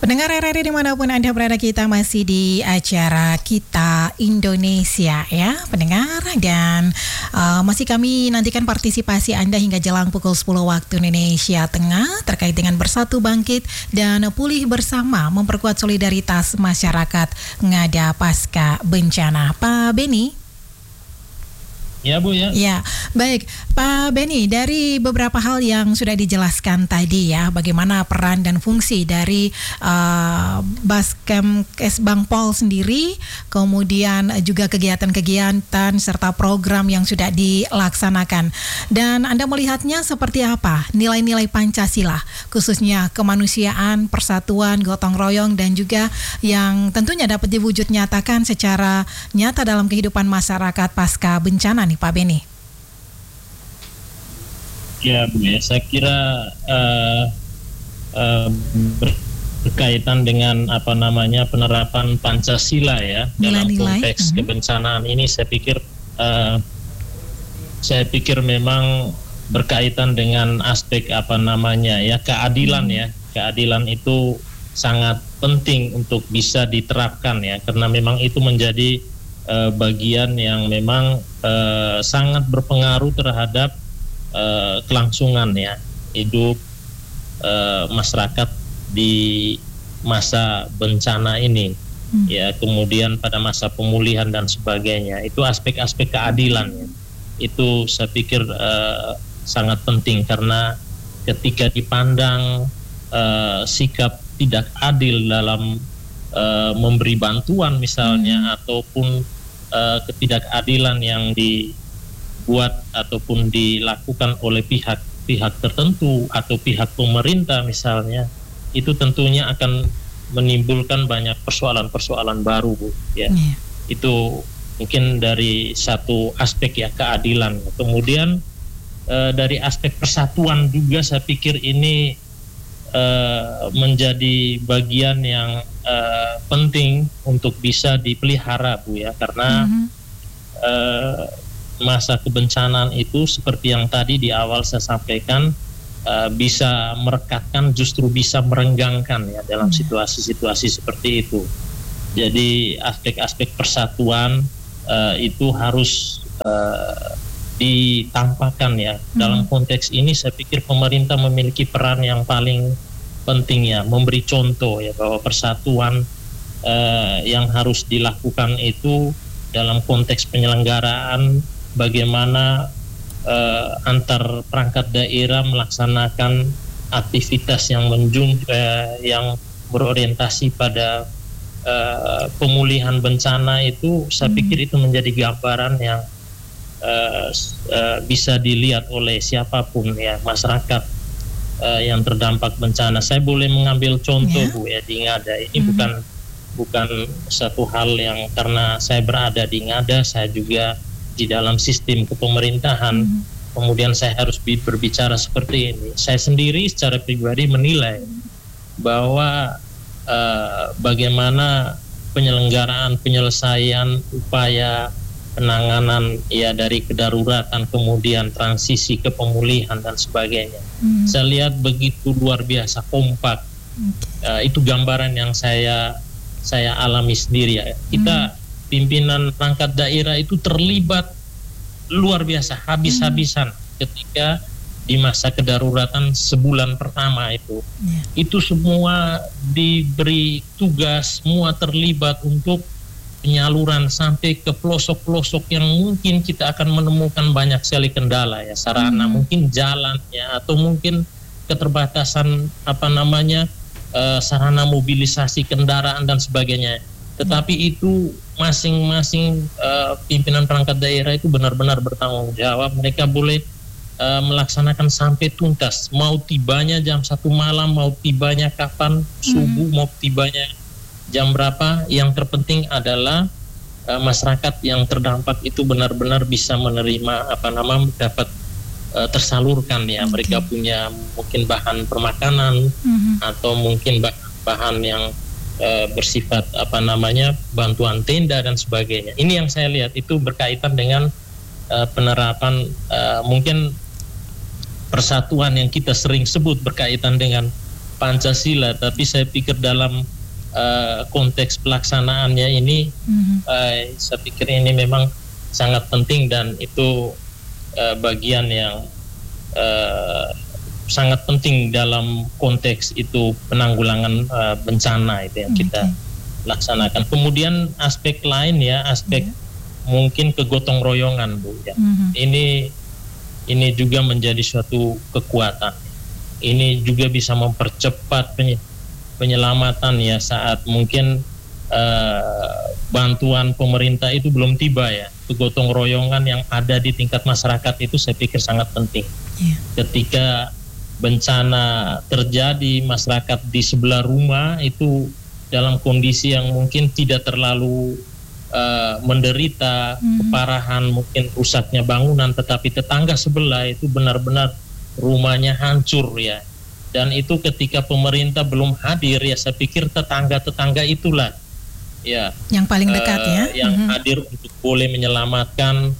Pendengar RRI dimanapun Anda berada, kita masih di acara Kita Indonesia ya pendengar, dan masih kami nantikan partisipasi Anda hingga jelang pukul 10 waktu Indonesia Tengah terkait dengan bersatu bangkit dan pulih bersama memperkuat solidaritas masyarakat ngada pasca bencana. Pak Beni. Ya Bu ya. Ya, baik Pak Beni, dari beberapa hal yang sudah dijelaskan tadi ya, bagaimana peran dan fungsi dari Baskemkes Bangpol sendiri, kemudian juga kegiatan-kegiatan serta program yang sudah dilaksanakan. Dan Anda melihatnya seperti apa nilai-nilai Pancasila, khususnya kemanusiaan, persatuan, gotong royong, dan juga yang tentunya dapat diwujud nyatakan secara nyata dalam kehidupan masyarakat pasca bencana nih Pak Beni. Ya Bu ya, saya kira berkaitan dengan penerapan Pancasila ya dalam konteks kebencanaan ini, saya pikir memang berkaitan dengan aspek keadilan ya. Keadilan itu sangat penting untuk bisa diterapkan ya, karena memang itu menjadi bagian yang memang sangat berpengaruh terhadap kelangsungan ya hidup masyarakat di masa bencana ini ya, kemudian pada masa pemulihan dan sebagainya. Itu aspek-aspek keadilan ya. Itu saya pikir sangat penting, karena ketika dipandang sikap tidak adil dalam memberi bantuan misalnya, ataupun ketidakadilan yang dibuat ataupun dilakukan oleh pihak tertentu atau pihak pemerintah misalnya, itu tentunya akan menimbulkan banyak persoalan-persoalan baru Bu ya. Itu mungkin dari satu aspek ya, keadilan. Kemudian dari aspek persatuan juga saya pikir ini menjadi bagian yang penting untuk bisa dipelihara Bu ya, karena masa kebencanaan itu seperti yang tadi di awal saya sampaikan, bisa merekatkan, justru bisa merenggangkan ya dalam situasi-situasi seperti itu. Jadi aspek-aspek persatuan itu harus ditampakkan ya. Dalam konteks ini saya pikir pemerintah memiliki peran yang paling penting ya, memberi contoh ya bahwa persatuan yang harus dilakukan itu dalam konteks penyelenggaraan, bagaimana antar perangkat daerah melaksanakan aktivitas yang yang berorientasi pada pemulihan bencana itu. Saya pikir itu menjadi gambaran yang bisa dilihat oleh siapapun ya, masyarakat yang terdampak bencana. Saya boleh mengambil contoh Bu ya, di Ngada ini bukan satu hal yang karena saya berada di Ngada, saya juga di dalam sistem kepemerintahan, kemudian saya harus berbicara seperti ini. Saya sendiri secara pribadi menilai bahwa bagaimana penyelesaian upaya penanganan ya dari kedaruratan kemudian transisi ke pemulihan dan sebagainya, saya lihat begitu luar biasa kompak. Itu gambaran yang saya alami sendiri ya. Kita pimpinan perangkat daerah itu terlibat luar biasa, habis-habisan ketika di masa kedaruratan sebulan pertama itu semua diberi tugas, semua terlibat untuk penyaluran sampai ke pelosok-pelosok yang mungkin kita akan menemukan banyak sekali kendala ya, sarana mungkin jalan ya, atau mungkin keterbatasan sarana mobilisasi kendaraan dan sebagainya. Tetapi itu masing-masing pimpinan perangkat daerah itu benar-benar bertanggung jawab. Mereka boleh melaksanakan sampai tuntas, mau tibanya jam 1 malam, mau tibanya kapan, subuh, mau tibanya jam berapa. Yang terpenting adalah masyarakat yang terdampak itu benar-benar bisa menerima dapat tersalurkan ya. Mereka punya mungkin bahan permakanan atau mungkin bahan yang bersifat bantuan tenda dan sebagainya. Ini yang saya lihat itu berkaitan dengan penerapan mungkin persatuan yang kita sering sebut berkaitan dengan Pancasila, tapi saya pikir dalam konteks pelaksanaannya ini, saya pikir ini memang sangat penting, dan itu bagian yang sangat penting dalam konteks itu penanggulangan bencana itu yang kita laksanakan. Kemudian aspek lain ya, aspek mungkin kegotong royongan, Bu ya. Ini juga menjadi suatu kekuatan. Ini juga bisa mempercepat penyelamatan ya, saat mungkin bantuan pemerintah itu belum tiba ya. Kegotong royongan yang ada di tingkat masyarakat itu saya pikir sangat penting. Ketika bencana terjadi, masyarakat di sebelah rumah itu dalam kondisi yang mungkin tidak terlalu menderita keparahan, mungkin rusaknya bangunan, tetapi tetangga sebelah itu benar-benar rumahnya hancur ya. Dan itu ketika pemerintah belum hadir ya, saya pikir tetangga-tetangga itulah ya yang paling dekat ya, yang hadir untuk boleh menyelamatkan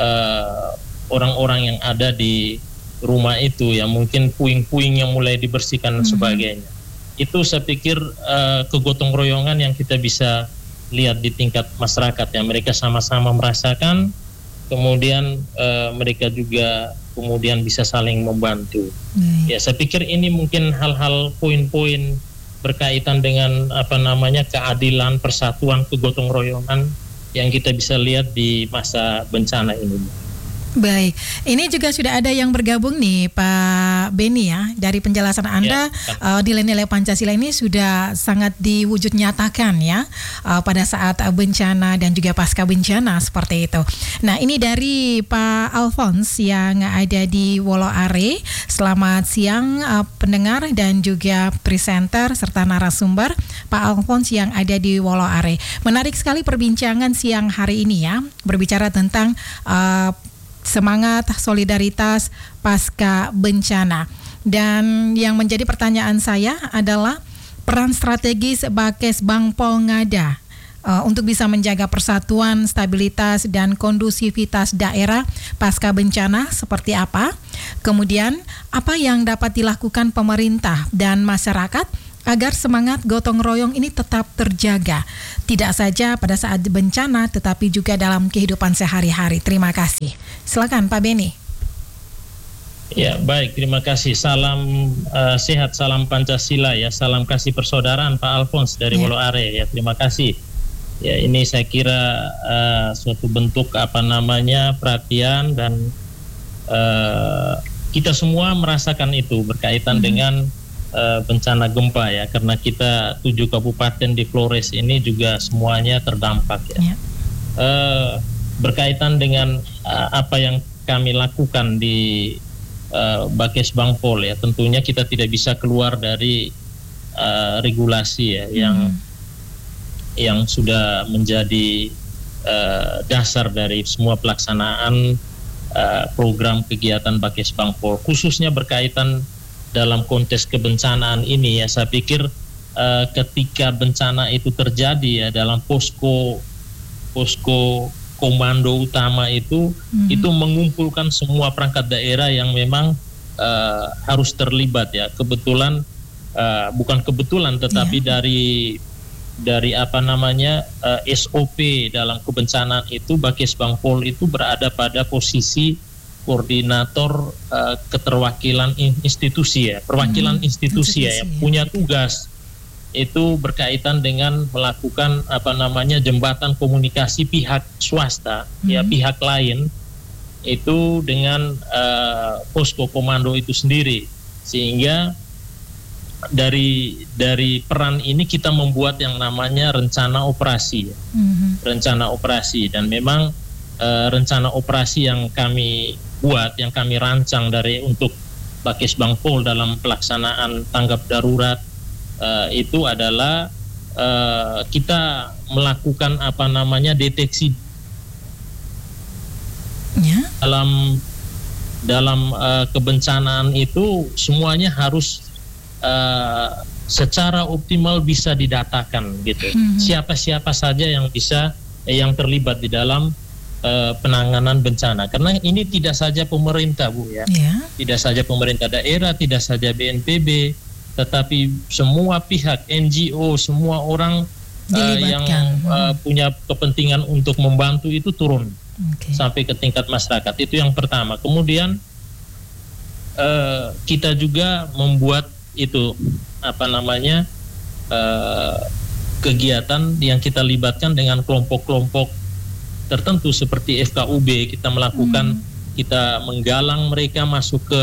orang-orang yang ada di rumah itu ya, mungkin puing-puing yang mulai dibersihkan dan sebagainya. Itu saya pikir kegotong royongan yang kita bisa lihat di tingkat masyarakat ya, mereka sama-sama merasakan, kemudian mereka juga kemudian bisa saling membantu. Ya, saya pikir ini mungkin hal-hal poin-poin berkaitan dengan keadilan, persatuan, kegotong royongan yang kita bisa lihat di masa bencana ini. Baik, ini juga sudah ada yang bergabung nih Pak Beni ya. Dari penjelasan Anda, nilai-nilai Pancasila ini sudah sangat diwujud nyatakan ya pada saat bencana dan juga pasca bencana seperti itu. Nah, ini dari Pak Alphonse yang ada di Woloare. Selamat siang pendengar dan juga presenter serta narasumber Pak Alphonse yang ada di Woloare. Menarik sekali perbincangan siang hari ini ya, berbicara tentang semangat solidaritas pasca bencana. Dan yang menjadi pertanyaan saya adalah peran strategis Bakes Bangpol Ngada untuk bisa menjaga persatuan, stabilitas, dan kondusivitas daerah pasca bencana seperti apa? Kemudian apa yang dapat dilakukan pemerintah dan masyarakat agar semangat gotong royong ini tetap terjaga, tidak saja pada saat bencana, tetapi juga dalam kehidupan sehari-hari. Terima kasih. Silakan Pak Beni. Ya, baik, terima kasih. Salam sehat, salam Pancasila ya, salam kasih persaudaraan Pak Alphonse dari Woloare ya, terima kasih. Ya, ini saya kira suatu bentuk perhatian, dan kita semua merasakan itu berkaitan dengan bencana gempa ya, karena kita 7 kabupaten di Flores ini juga semuanya terdampak ya. Berkaitan dengan apa yang kami lakukan di Bakes Bangpol ya, tentunya kita tidak bisa keluar dari regulasi ya yang sudah menjadi dasar dari semua pelaksanaan program kegiatan Bakes Bangpol, khususnya berkaitan dalam konteks kebencanaan ini ya. Saya pikir ketika bencana itu terjadi ya, dalam posko komando utama itu mengumpulkan semua perangkat daerah yang memang harus terlibat ya. Kebetulan bukan kebetulan, tetapi dari SOP dalam kebencanaan itu, Bakes Bangpol itu berada pada posisi koordinator keterwakilan institusi ya, perwakilan institusi ya, yang punya tugas itu berkaitan dengan melakukan jembatan komunikasi pihak swasta ya, pihak lain itu dengan posko komando itu sendiri, sehingga dari peran ini kita membuat yang namanya rencana operasi ya. Rencana operasi, dan memang rencana operasi yang kami buat, yang kami rancang untuk Bakes Bangpol dalam pelaksanaan tanggap darurat itu adalah kita melakukan deteksi ya. Dalam kebencanaan itu semuanya harus secara optimal bisa didatakan gitu. Siapa-siapa saja yang terlibat di dalam penanganan bencana, karena ini tidak saja pemerintah Bu ya, tidak saja pemerintah daerah, tidak saja BNPB, tetapi semua pihak, NGO, semua orang yang punya kepentingan untuk membantu itu turun sampai ke tingkat masyarakat. Itu yang pertama. Kemudian kita juga membuat itu kegiatan yang kita libatkan dengan kelompok-kelompok tertentu seperti FKUB. Kita melakukan, kita menggalang mereka masuk ke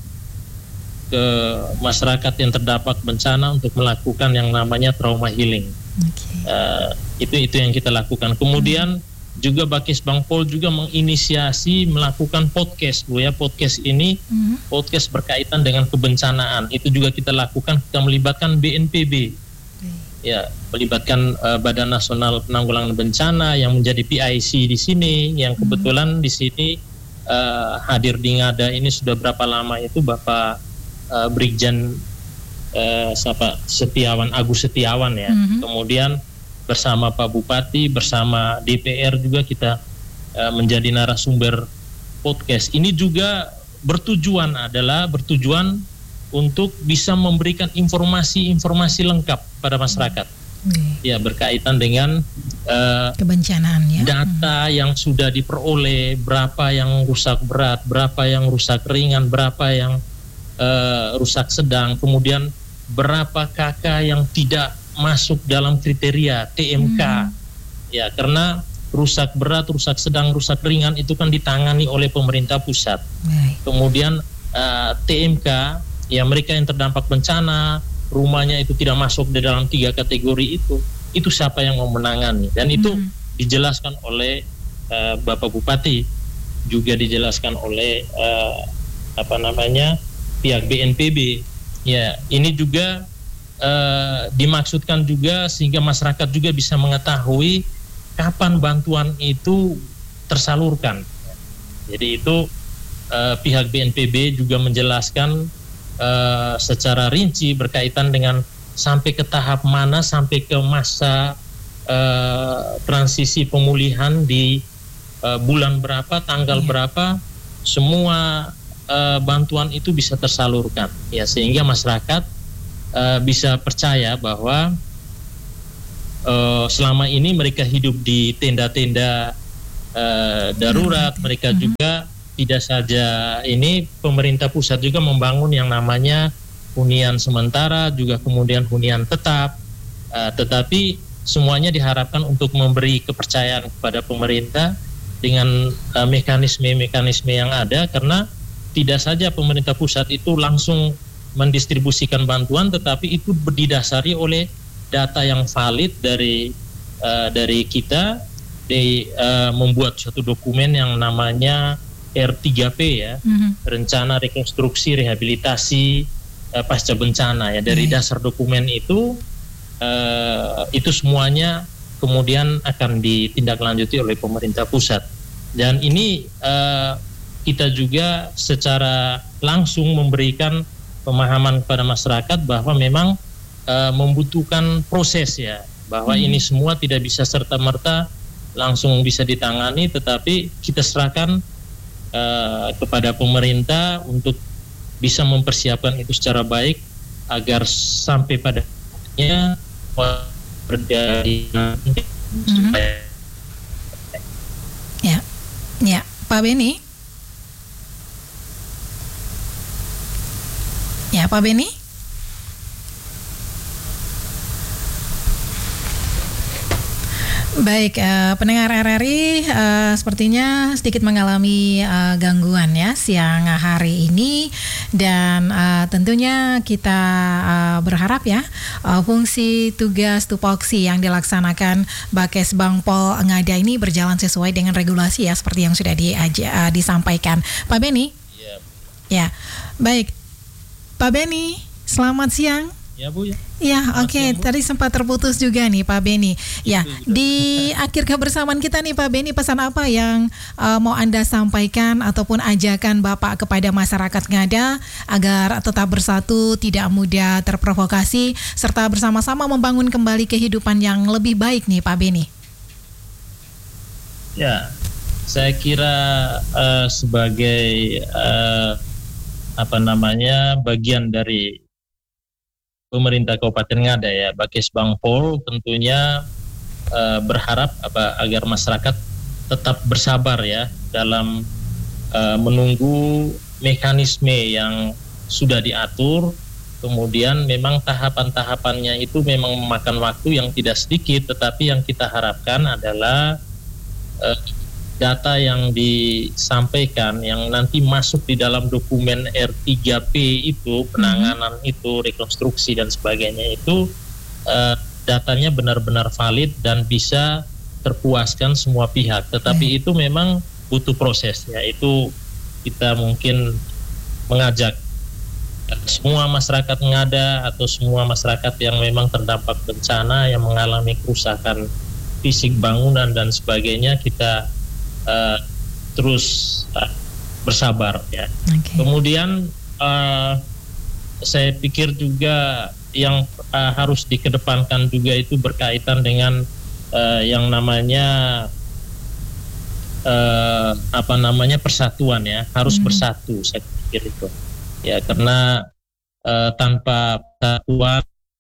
masyarakat yang terdampak bencana untuk melakukan yang namanya trauma healing. Itu yang kita lakukan. Kemudian juga Bakes Bangpol juga menginisiasi melakukan podcast, Bu ya. Podcast ini podcast berkaitan dengan kebencanaan. Itu juga kita lakukan, kita melibatkan BNPB. Ya, melibatkan Badan Nasional Penanggulangan Bencana yang menjadi PIC di sini, yang kebetulan di sini hadir di Ngada ini sudah berapa lama itu Bapak Brigjen Agus Setiawan ya. Kemudian bersama Pak Bupati, bersama DPR juga kita menjadi narasumber podcast. Ini juga bertujuan untuk bisa memberikan informasi lengkap pada masyarakat. Ya, berkaitan dengan kebencanaan ya. Data yang sudah diperoleh, berapa yang rusak berat, berapa yang rusak ringan, berapa yang rusak sedang, kemudian berapa kakak yang tidak masuk dalam kriteria TMK. Ya, karena rusak berat, rusak sedang, rusak ringan itu kan ditangani oleh pemerintah pusat. Kemudian TMK, ya mereka yang terdampak bencana, rumahnya itu tidak masuk di dalam 3 kategori itu siapa yang mau menangani, dan itu dijelaskan oleh Bapak Bupati, juga dijelaskan oleh pihak BNPB. Ya, ini juga dimaksudkan juga sehingga masyarakat juga bisa mengetahui kapan bantuan itu tersalurkan. Jadi itu pihak BNPB juga menjelaskan secara rinci berkaitan dengan sampai ke tahap mana, sampai ke masa transisi pemulihan di bulan berapa, tanggal berapa, semua bantuan itu bisa tersalurkan ya, sehingga masyarakat bisa percaya bahwa selama ini mereka hidup di tenda-tenda darurat, mereka juga tidak saja ini, pemerintah pusat juga membangun yang namanya hunian sementara, juga kemudian hunian tetap, tetapi semuanya diharapkan untuk memberi kepercayaan kepada pemerintah dengan mekanisme-mekanisme yang ada, karena tidak saja pemerintah pusat itu langsung mendistribusikan bantuan, tetapi itu didasari oleh data yang valid dari kita, membuat suatu dokumen yang namanya R3P ya, Rencana Rekonstruksi Rehabilitasi Pasca Bencana ya. Dari dasar dokumen itu semuanya kemudian akan ditindaklanjuti oleh pemerintah pusat, dan ini kita juga secara langsung memberikan pemahaman kepada masyarakat bahwa memang membutuhkan proses ya, bahwa ini semua tidak bisa serta-merta langsung bisa ditangani, tetapi kita serahkan kepada pemerintah untuk bisa mempersiapkan itu secara baik agar sampai padanya terjadi. Ya, Pak Beni. Ya, Pak Beni. Baik, pendengar RRI sepertinya sedikit mengalami gangguan ya siang hari ini, dan tentunya kita berharap ya fungsi tugas tupoksi yang dilaksanakan Bakes Bangpol Ngada ini berjalan sesuai dengan regulasi ya, seperti yang sudah disampaikan Pak Beni. Ya, baik Pak Beni, selamat siang. Ya Bu ya. Ya, oke. Tadi sempat terputus juga nih Pak Beni. Ya, di akhir kebersamaan kita nih Pak Beni, pesan apa yang mau Anda sampaikan ataupun ajakan Bapak kepada masyarakat Ngada agar tetap bersatu, tidak mudah terprovokasi, serta bersama-sama membangun kembali kehidupan yang lebih baik nih Pak Beni? Ya, saya kira sebagai bagian dari pemerintah Kabupaten Ngada ya, Bakes Bangpol tentunya berharap agar masyarakat tetap bersabar ya dalam menunggu mekanisme yang sudah diatur. Kemudian memang tahapan-tahapannya itu memang memakan waktu yang tidak sedikit, tetapi yang kita harapkan adalah data yang disampaikan yang nanti masuk di dalam dokumen R3P itu, penanganan itu, rekonstruksi dan sebagainya itu datanya benar-benar valid dan bisa terpuaskan semua pihak. Tetapi itu memang butuh proses ya. Itu kita mungkin mengajak semua masyarakat Ngada atau semua masyarakat yang memang terdampak bencana yang mengalami kerusakan fisik bangunan dan sebagainya, kita terus bersabar ya. Kemudian saya pikir juga yang harus dikedepankan juga itu berkaitan dengan yang namanya persatuan ya, harus bersatu, saya pikir itu ya, karena tanpa persatuan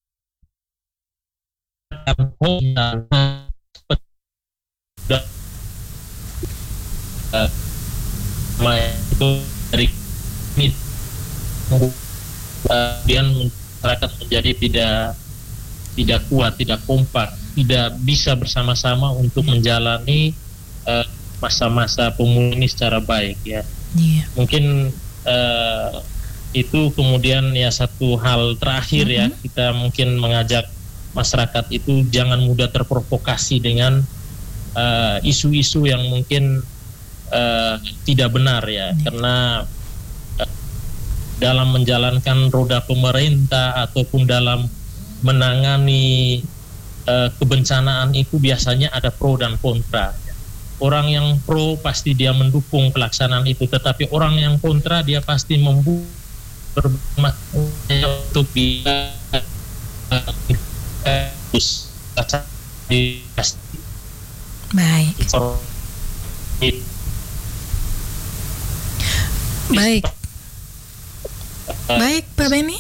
itu dari kemudian masyarakat menjadi tidak kuat, tidak kompak, tidak bisa bersama-sama untuk menjalani masa-masa pemulihan ini secara baik ya. Mungkin itu kemudian ya satu hal terakhir ya, kita mungkin mengajak masyarakat itu jangan mudah terprovokasi dengan isu-isu yang mungkin tidak benar ya, karena dalam menjalankan roda pemerintah ataupun dalam menangani kebencanaan itu biasanya ada pro dan kontra. Orang yang pro pasti dia mendukung pelaksanaan itu, tetapi orang yang kontra dia pasti untuk dia Baik, Pak Beni.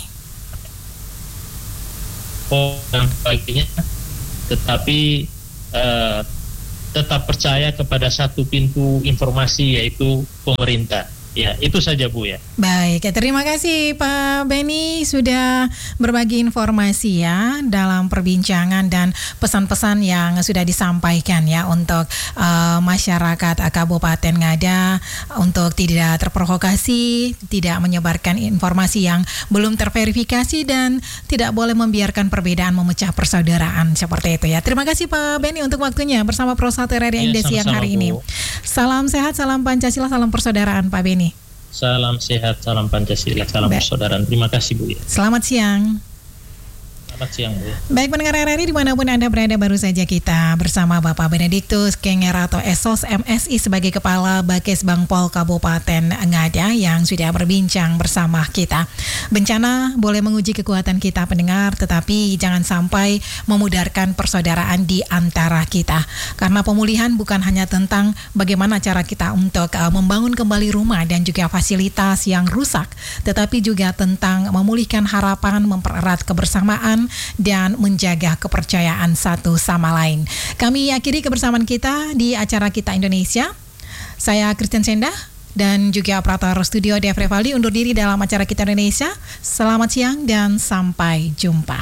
Dan sebagainya, tetapi tetap percaya kepada satu pintu informasi, yaitu pemerintah. Ya, itu saja Bu ya. Baik, terima kasih Pak Beni sudah berbagi informasi ya dalam perbincangan dan pesan-pesan yang sudah disampaikan ya untuk masyarakat Kabupaten Ngada untuk tidak terprovokasi, tidak menyebarkan informasi yang belum terverifikasi dan tidak boleh membiarkan perbedaan memecah persaudaraan seperti itu ya. Terima kasih Pak Beni untuk waktunya bersama Pro 1 Radio Indah siang hari ini. Salam sehat, salam Pancasila, salam persaudaraan Pak Beni. Salam sehat, salam Pancasila, salam persaudaraan. Terima kasih Bu ya. Selamat siang. Selamat siang Bu. Baik pendengar RRI dimanapun Anda berada, baru saja kita bersama Bapak Benediktus Kenger atau Esos MSI sebagai Kepala Bakes Bangpol Kabupaten Ngada yang sudah berbincang bersama kita. Bencana boleh menguji kekuatan kita pendengar, tetapi jangan sampai memudarkan persaudaraan di antara kita. Karena pemulihan bukan hanya tentang bagaimana cara kita untuk membangun kembali rumah dan juga fasilitas yang rusak, tetapi juga tentang memulihkan harapan, mempererat kebersamaan, dan menjaga kepercayaan satu sama lain. Kami akhiri kebersamaan kita di acara Kita Indonesia. Saya Christian Senda dan juga operator studio Dev Revaldi undur diri dalam acara Kita Indonesia. Selamat siang dan sampai jumpa.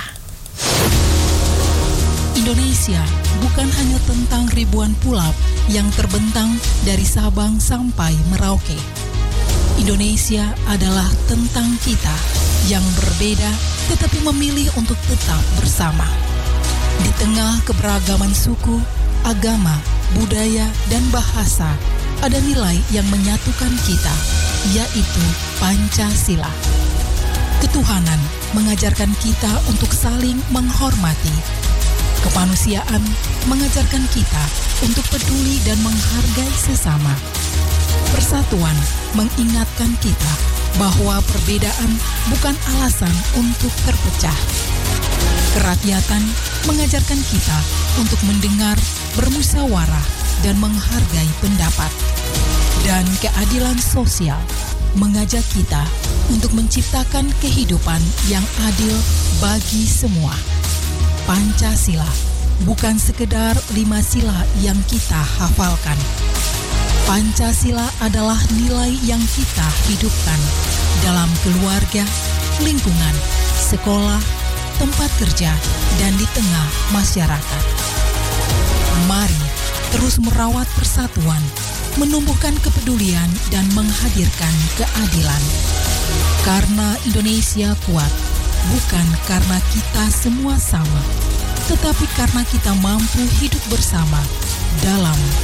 Indonesia bukan hanya tentang ribuan pulau yang terbentang dari Sabang sampai Merauke. Indonesia adalah tentang kita yang berbeda tetapi memilih untuk tetap bersama. Di tengah keberagaman suku, agama, budaya, dan bahasa, ada nilai yang menyatukan kita, yaitu Pancasila. Ketuhanan mengajarkan kita untuk saling menghormati. Kemanusiaan mengajarkan kita untuk peduli dan menghargai sesama. Persatuan mengingatkan kita bahwa perbedaan bukan alasan untuk terpecah. Kerakyatan mengajarkan kita untuk mendengar, bermusyawarah, dan menghargai pendapat. Dan keadilan sosial mengajak kita untuk menciptakan kehidupan yang adil bagi semua. Pancasila bukan sekedar 5 sila yang kita hafalkan. Pancasila adalah nilai yang kita hidupkan dalam keluarga, lingkungan, sekolah, tempat kerja, dan di tengah masyarakat. Mari terus merawat persatuan, menumbuhkan kepedulian, dan menghadirkan keadilan. Karena Indonesia kuat, bukan karena kita semua sama, tetapi karena kita mampu hidup bersama dalam